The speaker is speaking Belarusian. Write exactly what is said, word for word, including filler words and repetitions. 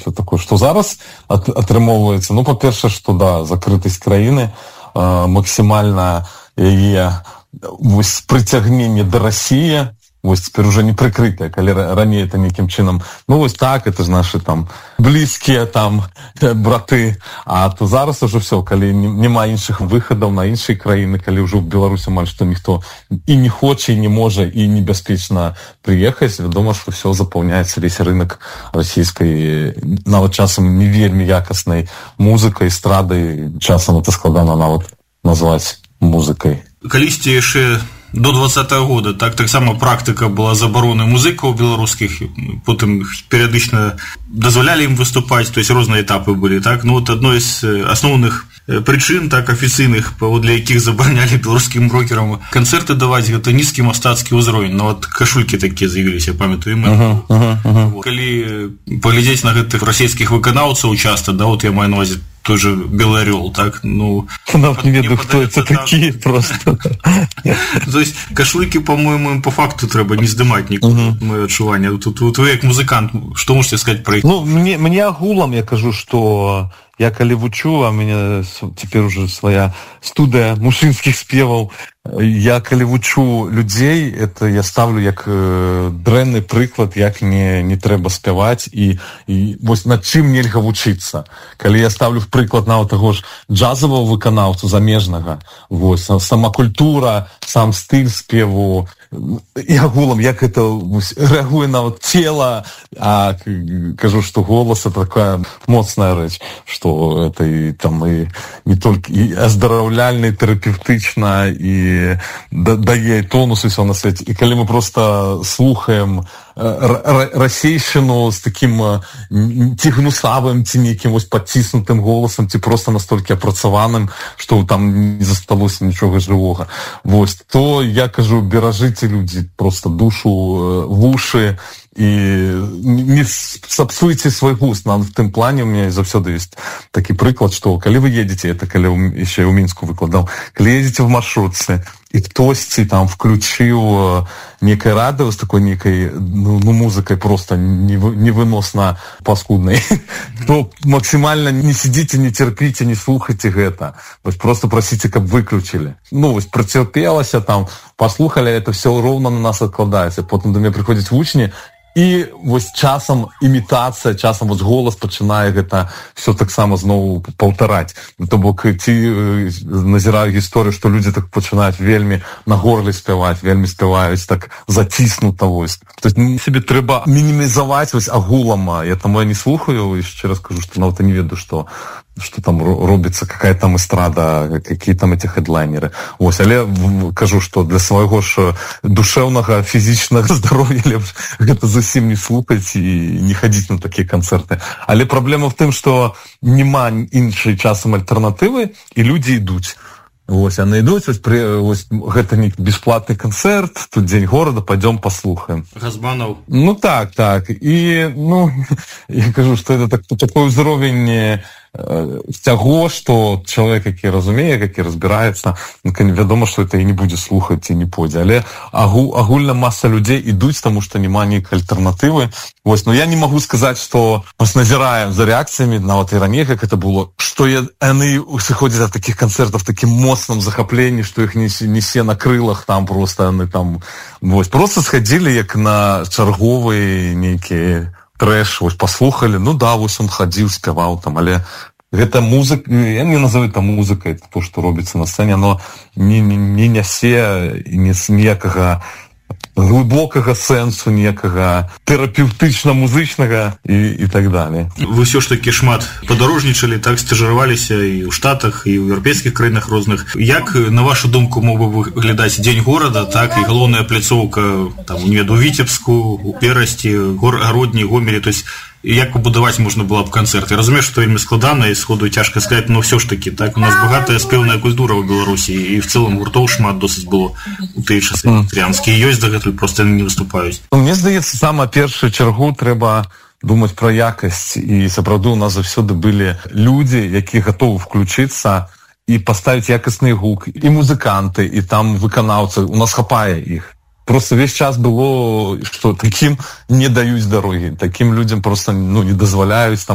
ўсё такое. Што зараз ат- атрымоўваецца? Ну, па-першае, што да, закрытасць краіны, э, максімальна яе вось прыцягненне да Расіі, вось цяпер уже не прыкрытая, калі раней это нейкім чынам, ну вось так, это ж наши там блізкія там браты, а то зараз уже все, калі няма іншых выхадаў на іншыя краіны, калі ўжо ў Беларусі амаль што ніхто і не хоча, і не можа, і небяспечна прыехаць, вядома, што все запаўняецца весь рынок расійскай, нават часам не вельмі якаснай музыкай, эстрадай, часам это складана нават назваць музыкай. Калісьці яшчэ до двадцатого года так таксама практыка была забароны музыкаў беларускіх, потым перыядычна дазвалялі ім выступаць, то есть розныя этапы былі, так? Ну вот адной з асноўных прычын, так, афіцыйных, паводле якіх забаранялі беларускім рокерам канцэрты даваць, гэта нізкі мастацкі ўзровень. Ну вот кашулькі такія з'явіліся, памятаю мы. Uh-huh, uh-huh, uh-huh. Вот. Калі паглядзець на гэтых расійскіх выканаўцаў часта, да, вот я маю на увазе той же Белый Орел, так, ну... Нават не ведаю, кто это такие просто. То есть кашулькі, по-моему, по факту трэба не здымаць нікуды, моё адчуванне. Тут вы як музыкант, што можете сказаць пра іх? Ну, мне, мне агулам я кажу, што я калі вучу, а у меня теперь уже своя студия мужчынскіх спеваў, я калі вучу людзей, это я ставлю як э, дрэнны прыклад, як не, не трэба спяваць, і, і вось над чым нельга вучыцца. Калі я ставлю в прыклад нават таго ж джазавого выканаўцу замежнага, вось, сама культура, сам стыль спеву, і агулам, як это вось, рэагуе нават цела, а кажу, што голос это такая моцная рэч, што это і там і не толькі і аздараўляльна, і тэрапевтычна, і дае тонус і ўсё на свеце. І калі мы просто слухаем расейшчыну з такім ці гнусавым, ці нейкім вось падціснутым голасам, ці просто настолькі апрацаваным, што там не засталося нічога жывога. Вось, то я кажу, беражыце людзі просто душу, вушы, і не сапсуйце свой густ. На в тым плане у меня заўсёды ёсць такі прыклад, што калі вы едзеце, это калі яшчэ ў Мінску выкладаў, калі едзеце в маршрутцы, і хтосьці там включыў некае радыё з такой некай ну, ну, музыкай просто невыносна паскуднай, то максімальна не сидзіце, не цярпіце, не слухайце гэта. Вось просто прасіце, каб выключылі. Ну, вось працярпелася там, паслухалі, это все роўна на нас адкладаецца. Потым да мяне прыходзяць вучні, і вось часам імітацыя, часам вось голас пачынае гэта все таксама зноў паўтараць. То бок ці назіраю гісторыю, што людзі так пачынаюць вельмі на горле спяваць, вельмі спяваюць так заціснута вось. То есть сябе трэба мінімізаваць вось агулам. Я таму я не слухаю, яшчэ раз кажу, што нават не ведаю, што что там робіцца, какая там эстрада, какие там эти хедлайнеры. Вось, але кажу, што для свайго ж душэўнага, фізічнага здароўя лепш гэта зусім не слухаць і не хадзіць на такія канцэрты. Але праблема в тым, што няма іншай часам альтэрнатывы, і людзі ідуць. Вось, яны ідуць, вось, пры, вось гэта не бесплатны канцэрт, тут дзень горада, пойдём паслухаем. Газманаў. Ну так, так. І, ну, я кажу, што это так, такой узровень таго, што чалавек, які разумее, які разбіраецца, ну, вядома, што это і не будзе слухаць, і не пойдзе. Але агу, агульна маса людзей ідуць, таму што няма нейкай альтэрнатывы. Вось, но я не магу сказаць, што нас назіраем за рэакцыямі, нават і раней, як это было, што яны сыходзяць ад такіх канцэртаў такім моцным захапленні, што іх несе на крылах, там просто яны там, вось, просто схадзілі як на чарговыя нейкія трэш, вось, паслухалі, ну да, вось он хадзіў, спяваў там, але гэта музыка, я не называю это музыкай, то, што робіцца на сцэне, но не, не, не нясе ніякага глыбокага сэнсу, ніякага тэрапеўтычна-музычнага і, і так далее. Вы ўсё ж такі шмат падарожнічалі, так, стажыраваліся і ў Штатах, і ў еўрапейскіх краінах розных. Як, на вашу думку, мог бы выглядаць дзень горада, так, і галоўная пляцоўка, там, не ведаю, у Віцебску, у Перасці, Гародні, Гомелі, то есть як пабудаваць можна было б канцэрт? Я разумею, што вельмі складана і сходу цяжка сказаць, но ўсё ж такі, так, у нас багатая спеўная культура ў Беларусі, і в цэлым гуртоў шмат досыць было у тыя часы трыянскія, ёсць дагэтуль, проста не выступаюць. Мне здаецца, сама першую чаргу трэба думаць пра якасць, і сапраўды у нас заўсёды былі людзі, якія гатовы включыцца і паставіць якасны гук, і музыканты, і там выканаўцы, у нас хапае іх. Просто весь час было, что таким не даюць дарогі, таким людям просто ну, не дазваляюць там